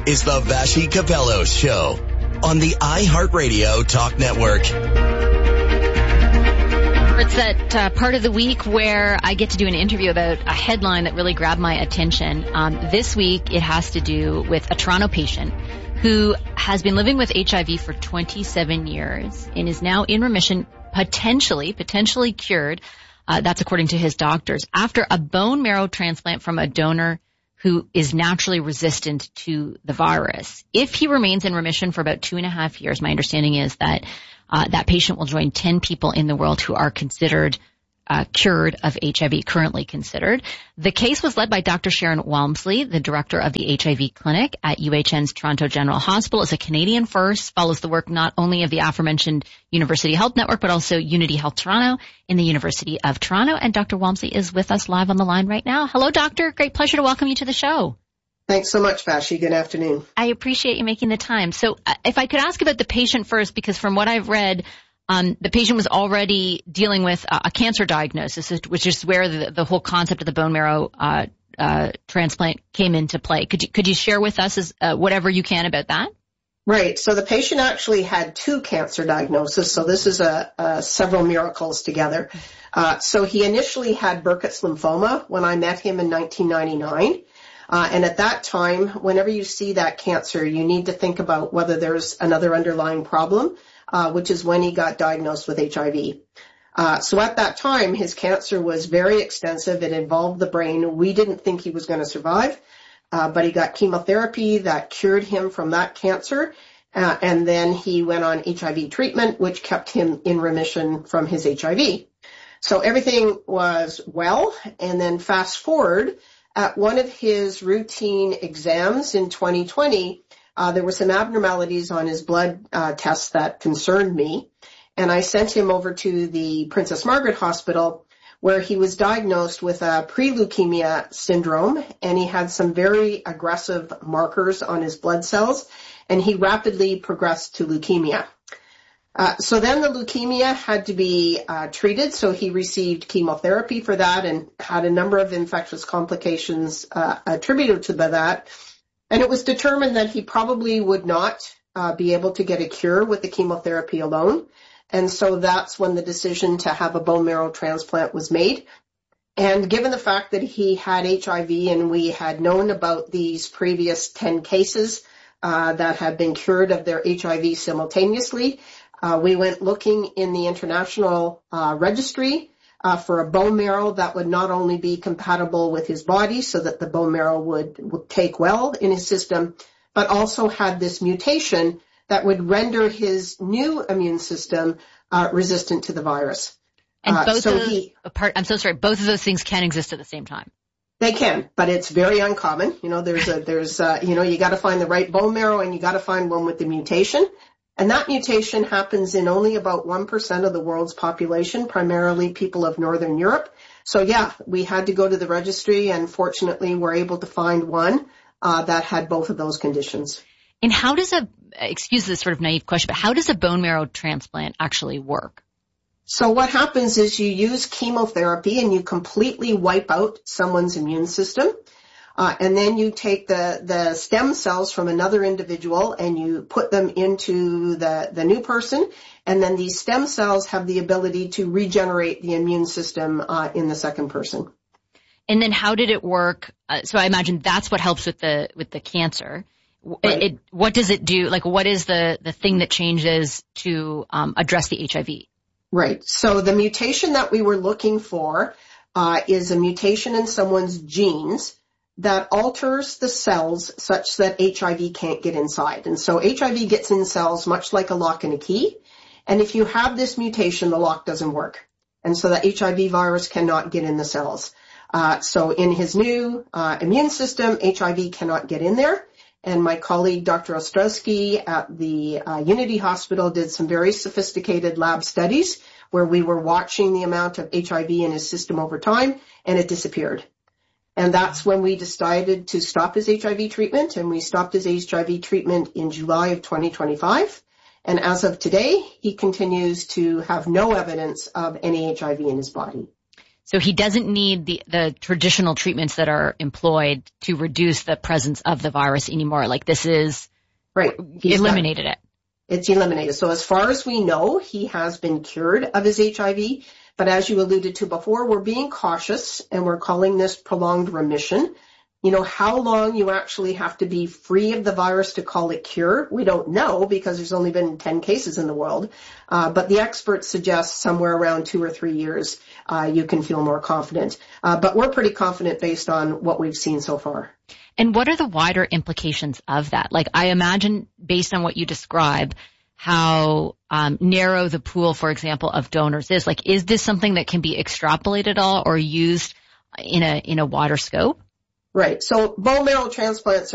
is the Vassy Capello Show on the iHeartRadio Talk Network. It's that part of the week where I get to do an interview about a headline that really grabbed my attention. This week, it has to do with a Toronto patient who has been living with HIV for 27 years and is now in remission, potentially cured. That's according to his doctors, after a bone marrow transplant from a donor who is naturally resistant to the virus. If he remains in remission for about 2.5 years, my understanding is that that patient will join 10 people in the world who are considered cured of HIV, currently considered. The case was led by Dr. Sharon Walmsley, the director of the HIV clinic at UHN's Toronto General Hospital. It's a Canadian first, follows the work not only of the aforementioned University Health Network, but also Unity Health Toronto in the University of Toronto. And Dr. Walmsley is with us live on the line right now. Hello, doctor. Great pleasure to welcome you to the show. Thanks so much, Vassy. Good afternoon. I appreciate you making the time. So if I could ask about the patient first, because from what I've read, the patient was already dealing with a cancer diagnosis, which is where the whole concept of the bone marrow transplant came into play. Could you share with us whatever you can about that? Right. So the patient actually had 2 cancer diagnoses. So this is several miracles together. So he initially had Burkitt's lymphoma when I met him in 1999. And at that time, whenever you see that cancer, you need to think about whether there's another underlying problem, which is when he got diagnosed with HIV. So at that time, his cancer was very extensive. It involved the brain. We didn't think he was going to survive, but he got chemotherapy that cured him from that cancer. And then he went on HIV treatment, which kept him in remission from his HIV. So everything was well. And then fast forward, at one of his routine exams in 2020, there were some abnormalities on his blood tests that concerned me. And I sent him over to the Princess Margaret Hospital, where he was diagnosed with a pre-leukemia syndrome, and he had some very aggressive markers on his blood cells, and he rapidly progressed to leukemia. So then the leukemia had to be treated, so he received chemotherapy for that and had a number of infectious complications attributed to that. And it was determined that he probably would not be able to get a cure with the chemotherapy alone. And so that's when the decision to have a bone marrow transplant was made. And given the fact that he had HIV and we had known about these previous 10 cases that had been cured of their HIV simultaneously, we went looking in the international registry for a bone marrow that would not only be compatible with his body so that the bone marrow would take well in his system, but also had this mutation that would render his new immune system resistant to the virus. And both of those things can exist at the same time. They can, but it's very uncommon. You know, there's you got to find the right bone marrow and you got to find one with the mutation. And that mutation happens in only about 1% of the world's population, primarily people of Northern Europe. So yeah, we had to go to the registry and fortunately we're able to find one that had both of those conditions. And how does excuse this sort of naive question, but how does a bone marrow transplant actually work? So what happens is you use chemotherapy and you completely wipe out someone's immune system. And then you take the stem cells from another individual and you put them into the new person. And then these stem cells have the ability to regenerate the immune system in the second person. And then how did it work? So I imagine that's what helps with the cancer. Right. What does it do? Like, what is the thing that changes to address the HIV? Right. So the mutation that we were looking for is a mutation in someone's genes that alters the cells such that HIV can't get inside. And so HIV gets in cells much like a lock and a key. And if you have this mutation, the lock doesn't work. And so the HIV virus cannot get in the cells. So in his new immune system, HIV cannot get in there. And my colleague, Dr. Ostrowski at the Unity Hospital did some very sophisticated lab studies where we were watching the amount of HIV in his system over time, and it disappeared. And that's when we decided to stop his HIV treatment, and we stopped his HIV treatment in July of 2025. And as of today, he continues to have no evidence of any HIV in his body. So he doesn't need the traditional treatments that are employed to reduce the presence of the virus anymore. Like this is right. Eliminated it. It's eliminated. So as far as we know, he has been cured of his HIV. But as you alluded to before, we're being cautious and we're calling this prolonged remission. You know, how long you actually have to be free of the virus to call it cure, we don't know because there's only been 10 cases in the world. But the experts suggest somewhere around 2 or 3 years, you can feel more confident. But we're pretty confident based on what we've seen so far. And what are the wider implications of that? Like I imagine based on what you describe, how narrow the pool, for example, of donors is. Like, is this something that can be extrapolated at all or used in a wider scope? Right. So bone marrow transplants